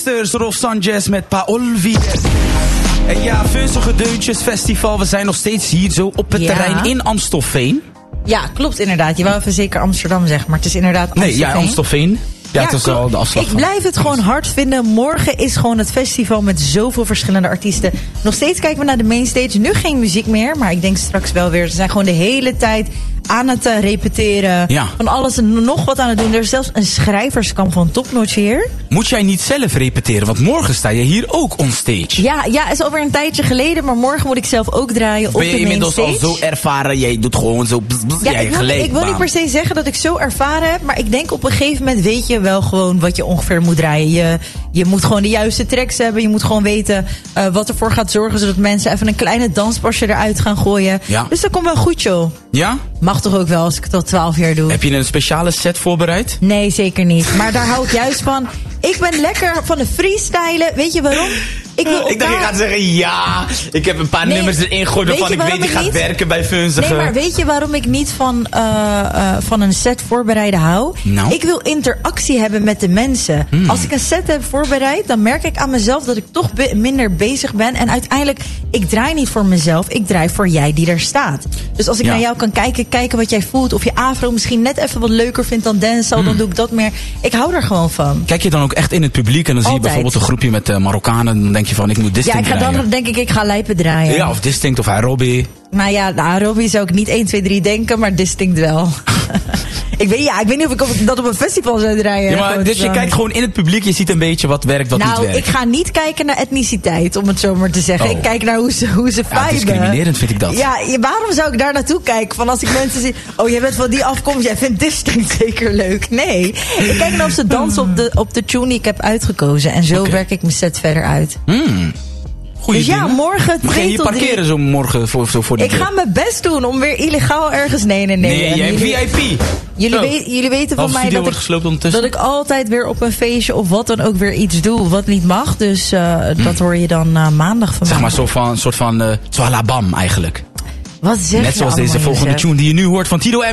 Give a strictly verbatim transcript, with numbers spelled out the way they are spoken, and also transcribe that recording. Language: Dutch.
Gangsters, Rolf Sanchez met Paul Vies. En ja, Vunzige Deuntjes Festival. We zijn nog steeds hier zo op het ja. terrein in Amstelveen. Ja, klopt inderdaad. Je wou even zeker Amsterdam zeggen, maar het is inderdaad Amstelveen. Nee, ja, Amstelveen. Ja, Ja, dat is al de afslag ik van. blijf het gewoon hard vinden. Morgen is gewoon het festival met zoveel verschillende artiesten. Nog steeds kijken we naar de mainstage. Nu geen muziek meer, maar ik denk straks wel weer. Ze zijn gewoon de hele tijd aan het uh, repeteren. Ja. Van alles en nog wat aan het doen. Er is zelfs een schrijverskamp van Topnotch hier. Moet jij niet zelf repeteren? Want morgen sta je hier ook onstage. Ja, ja, is alweer een tijdje geleden. Maar morgen moet ik zelf ook draaien op de Ben je inmiddels mainstage. al zo ervaren? Jij doet gewoon zo... Bzz, bzz, Ja, jij ik, wil, gelijk, ik wil niet bam. per se zeggen dat ik zo ervaren heb. Maar ik denk op een gegeven moment weet je wel gewoon wat je ongeveer moet draaien. Je, je moet gewoon de juiste tracks hebben. Je moet gewoon weten uh, wat ervoor gaat zorgen. Zodat mensen even een kleine danspasje eruit gaan gooien. Ja. Dus dat komt wel goed, joh. Ja? Mag toch ook wel als ik het al twaalf jaar doe. Heb je een speciale set voorbereid? Nee, zeker niet. Maar daar hou ik juist van. Ik ben lekker van de freestylen. Weet je waarom? Ik, wil Ik dacht, je gaat zeggen ja. Ik heb een paar Nee, nummers erin gegooid waarvan ik weet die gaat niet? werken bij Vunzige. Nee, maar weet je waarom ik niet van, uh, uh, van een set voorbereiden hou? Nou? Ik wil interactie hebben met de mensen. Hmm. Als ik een set heb voorbereid, dan merk ik aan mezelf dat ik toch be- minder bezig ben. En uiteindelijk, ik draai niet voor mezelf. Ik draai voor jij die er staat. Dus als ik Ja. naar jou kan kijken, kijken wat jij voelt. Of je afro misschien net even wat leuker vindt dan dancehall, Hmm. dan doe ik dat meer. Ik hou er gewoon van. Kijk je dan ook echt in het publiek en dan zie je Altijd. bijvoorbeeld een groepje met uh, Marokkanen. Dan denk je van, ik moet Ja, distinct ik ga draaien. dan denk ik, ik ga lijpen draaien. Ja, of distinct of Arobi. Nou ja, nou, Robbie zou ik niet één, twee, drie denken, maar distinct wel. ik, weet, ja, ik weet niet of ik op, dat op een festival zou draaien. Ja, maar Gewoon dus je zo. kijkt gewoon in het publiek, je ziet een beetje wat werkt, wat niet Nou, werkt. ik ga niet kijken naar etniciteit, om het zo maar te zeggen. Oh. Ik kijk naar hoe ze, hoe ze Ja, viben. discriminerend vind ik dat. Ja, je- waarom zou ik daar naartoe kijken? Van als ik mensen zie, oh, jij bent van die afkomst, jij vindt distinct zeker leuk. Nee, ik kijk naar of ze dansen op de, op de tune die ik heb uitgekozen. En zo Oké. werk ik mijn set verder uit. Hmm. Goeie Dus ja, dingen. morgen Mag je twee hier tot drie. parkeren zo morgen voor, zo voor de Ik deur? ga mijn best doen om weer illegaal ergens... Nee, nee, nee. Nee, En jij hebt jullie- V I P. Jullie, Zo. weet, jullie weten van Half mij studio dat wordt ik, gesloopt ondertussen. dat ik altijd weer op een feestje of wat dan ook weer iets doe wat niet mag. Dus uh, dat hoor je dan uh, maandag van Zeg mij. maar zo van, een soort van uh, Zwalabam eigenlijk. Wat zeg Net je zoals deze allemaal, volgende Jozef? tune die je nu hoort van Tito M.